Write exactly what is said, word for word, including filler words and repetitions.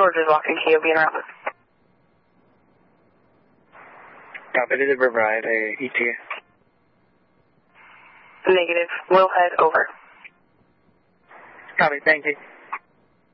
George is walking K O B and route. Copy to the Riveride, uh, E T. Negative. We'll head over. Copy, thank you.